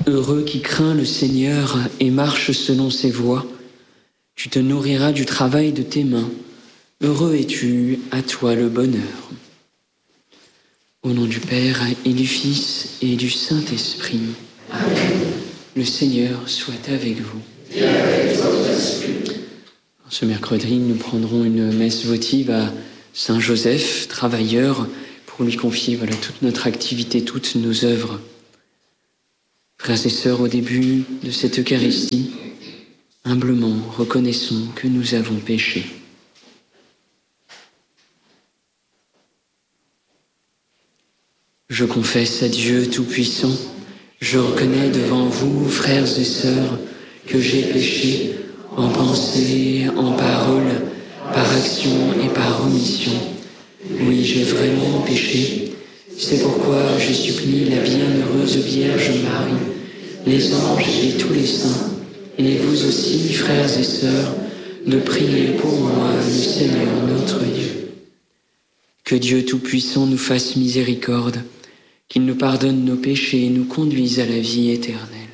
Heureux qui craint le Seigneur et marche selon ses voies. Tu te nourriras du travail de tes mains. Heureux es-tu, à toi le bonheur. Au nom du Père et du Fils et du Saint-Esprit. Amen. Le Seigneur soit avec vous. Et avec votre esprit. Ce mercredi, nous prendrons une messe votive à Saint Joseph, travailleur, pour lui confier toute notre activité, toutes nos œuvres. Frères et sœurs, au début de cette Eucharistie, humblement reconnaissons que nous avons péché. Je confesse à Dieu Tout-Puissant, je reconnais devant vous, frères et sœurs, que j'ai péché en pensée, en parole, par action et par omission. Oui, j'ai vraiment péché. C'est pourquoi je supplie la bienheureuse Vierge Marie, les anges et tous les saints, et vous aussi, frères et sœurs, de prier pour moi, le Seigneur notre Dieu. Que Dieu Tout-Puissant nous fasse miséricorde, qu'il nous pardonne nos péchés et nous conduise à la vie éternelle.